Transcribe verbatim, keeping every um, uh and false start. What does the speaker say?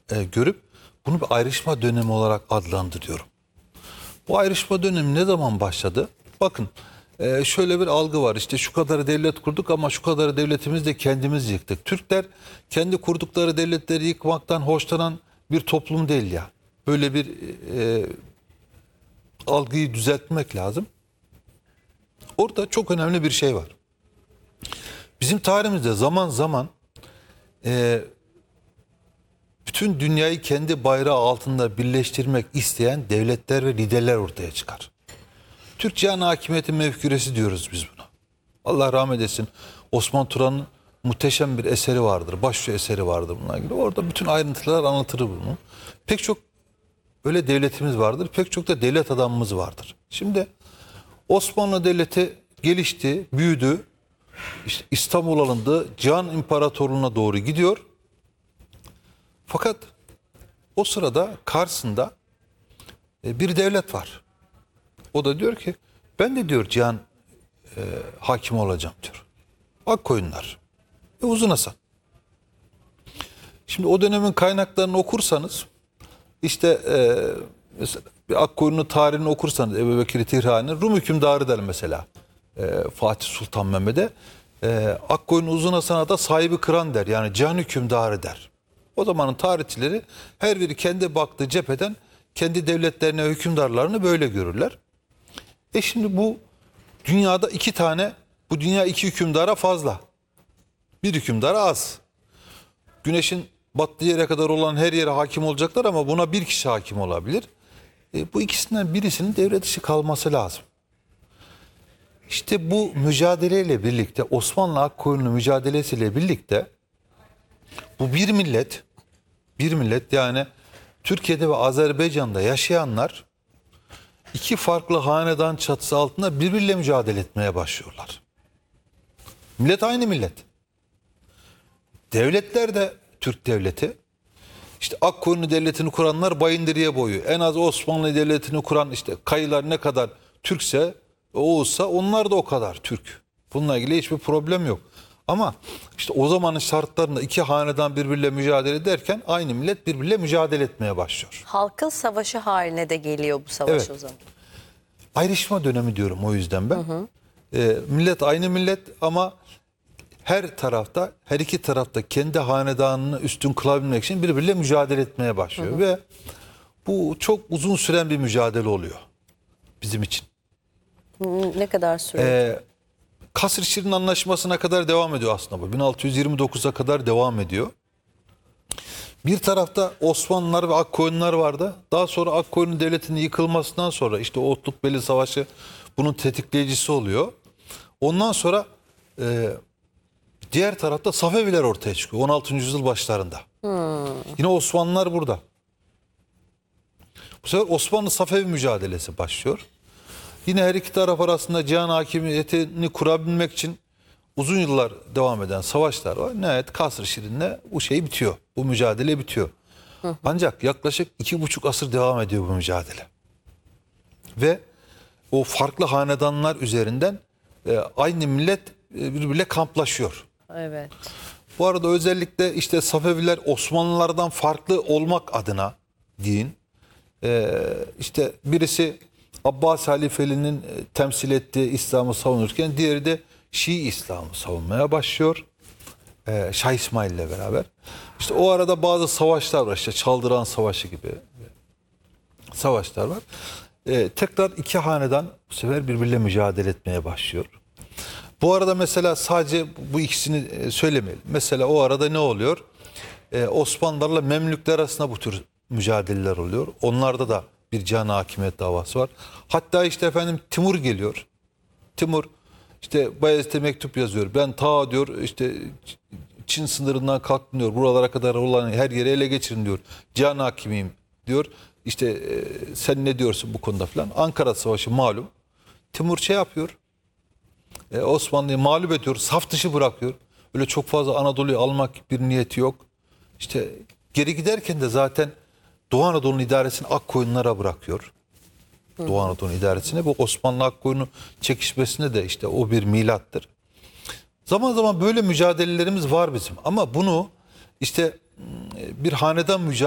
e, görüp bunu bir ayrışma dönemi olarak adlandırıyorum. Bu ayrışma dönemi ne zaman başladı? Bakın e, şöyle bir algı var. İşte şu kadar devlet kurduk ama şu kadar devletimizi de kendimiz yıktık. Türkler kendi kurdukları devletleri yıkmaktan hoşlanan bir toplum değil ya. Böyle bir e, algıyı düzeltmek lazım. Orada çok önemli bir şey var. Bizim tarihimizde zaman zaman e, bütün dünyayı kendi bayrağı altında birleştirmek isteyen devletler ve liderler ortaya çıkar. Türk cihan hakimiyeti mefküresi diyoruz biz buna. Allah rahmet etsin. Osman Turan'ın muhteşem bir eseri vardır. Başucu eseri vardır bununla ilgili. Orada bütün ayrıntılar anlatır bunu. Pek çok öyle devletimiz vardır. Pek çok da devlet adamımız vardır. Şimdi Osmanlı Devleti gelişti, büyüdü. İşte İstanbul alındı. Cihan İmparatorluğu'na doğru gidiyor. Fakat o sırada karşısında bir devlet var. O da diyor ki ben de diyor cihan e, hakimi olacağım diyor. Akkoyunlar ve Uzun Hasan. Şimdi o dönemin kaynaklarını okursanız işte e, mesela bir Akkoyunlu tarihini okursanız Ebubekir Tirhani Rum hükümdarı der mesela e, Fatih Sultan Mehmet'e. E, Akkoyun Uzun Hasan'a da sahibi kıran der. Yani cihan hükümdarı der. O zamanın tarihçileri her biri kendi baktığı cepheden kendi devletlerine, hükümdarlarını böyle görürler. E şimdi bu dünyada iki tane, bu dünya iki hükümdara fazla. Bir hükümdara az. Güneşin battığı yere kadar olan her yere hakim olacaklar ama buna bir kişi hakim olabilir. E bu ikisinden birisinin devre dışı kalması lazım. İşte bu mücadeleyle birlikte, Osmanlı Akkoyunlu mücadelesiyle birlikte bu bir millet, bir millet yani Türkiye'de ve Azerbaycan'da yaşayanlar iki farklı hanedan çatısı altında birbiriyle mücadele etmeye başlıyorlar. Millet aynı millet. Devletler de Türk devleti. İşte Akkoyunlu devletini kuranlar Bayındırı'ya boyu. En az Osmanlı devletini kuran işte Kayılar ne kadar Türkse, Oğuz'sa onlar da o kadar Türk. Bununla ilgili hiçbir problem yok. Ama işte o zamanın şartlarında iki hanedan birbiriyle mücadele ederken aynı millet birbiriyle mücadele etmeye başlıyor. Halkın savaşı haline de geliyor bu savaş Evet. o zaman. Ayrışma dönemi diyorum o yüzden ben. Hı hı. E, millet aynı millet ama her tarafta, her iki tarafta kendi hanedanını üstün kılabilmek için birbiriyle mücadele etmeye başlıyor. Hı hı. Ve bu çok uzun süren bir mücadele oluyor bizim için. Ne kadar sürüyor? E, Kasr-ı Anlaşması'na kadar devam ediyor aslında bu. bin altı yüz yirmi dokuza kadar devam ediyor. Bir tarafta Osmanlılar ve Akkoyunlar vardı. Daha sonra Akkoyunlu Devleti'nin yıkılmasından sonra işte o Otlukbeli Savaşı bunun tetikleyicisi oluyor. Ondan sonra e, diğer tarafta Safeviler ortaya çıkıyor on altıncı yüzyıl başlarında. Hmm. Yine Osmanlılar burada. Bu sefer Osmanlı-Safevi mücadelesi başlıyor. Yine her iki taraf arasında cihan hakimiyetini kurabilmek için uzun yıllar devam eden savaşlar var. Nihayet Kasr-ı Şirin'le bu şey bitiyor. Bu mücadele bitiyor. Hı hı. Ancak yaklaşık iki buçuk asır devam ediyor bu mücadele. Ve o farklı hanedanlar üzerinden e, aynı millet e, birbiriyle kamplaşıyor. Evet. Bu arada özellikle işte Safeviler Osmanlılardan farklı olmak adına deyin. E, işte birisi Abbas halifeliğinin temsil ettiği İslam'ı savunurken diğeri de Şii İslam'ı savunmaya başlıyor. Ee, Şah İsmail ile beraber. İşte o arada bazı savaşlar var. İşte Çaldıran Savaşı gibi savaşlar var. Ee, tekrar iki hanedan bu sefer birbiriyle mücadele etmeye başlıyor. Bu arada mesela sadece bu ikisini söylemeyelim. Mesela o arada ne oluyor? Ee, Osmanlılarla Memlükler arasında bu tür mücadeleler oluyor. Onlarda da bir cihan hakimiyet davası var. Hatta işte efendim Timur geliyor. Timur işte Bayezid'e mektup yazıyor. Ben ta diyor işte Çin sınırından kalktım diyor. Buralara kadar olan her yeri ele geçirin diyor. Cihan hakimiyim diyor. İşte e, sen ne diyorsun bu konuda falan. Ankara Savaşı malum. Timur şey yapıyor. E, Osmanlı'yı mağlup ediyor. Saf dışı bırakıyor. Öyle çok fazla Anadolu'yu almak bir niyeti yok. İşte geri giderken de zaten Doğu Anadolu'nun idaresini Akkoyunlara bırakıyor. Hı. Doğu Anadolu'nun idaresine. Bu Osmanlı Akkoyunlu çekişmesinde de işte o bir milattır. Zaman zaman böyle mücadelelerimiz var bizim. Ama bunu işte bir hanedan mücadele